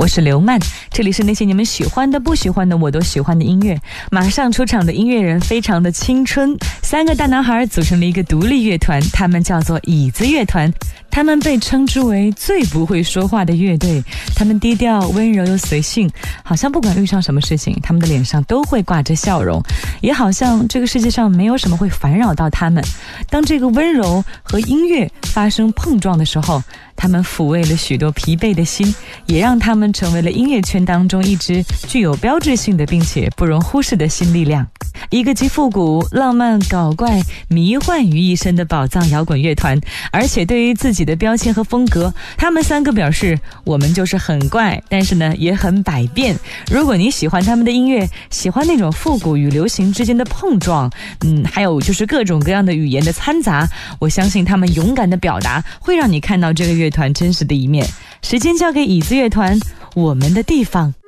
我是刘曼，这里是那些你们喜欢的不喜欢的我都喜欢的音乐。马上出场的音乐人非常的青春，3个大男孩组成了一个独立乐团，他们叫做椅子乐团。他们被称之为最不会说话的乐队，他们低调温柔又随性，好像不管遇上什么事情，他们的脸上都会挂着笑容，也好像这个世界上没有什么会烦扰到他们。当这个温柔和音乐发生碰撞的时候，他们抚慰了许多疲惫的心，也让他们成为了音乐圈当中一支具有标志性的并且不容忽视的新力量。一个集复古、浪漫、搞怪、迷幻于一身的宝藏摇滚乐团，而且对于自己的标签和风格，他们3个表示，我们就是很怪，但是呢也很百变。如果你喜欢他们的音乐，喜欢那种复古与流行之间的碰撞，还有就是各种各样的语言的掺杂，我相信他们勇敢的表达会让你看到这个乐团真实的一面。时间交给椅子乐团，我们的地方。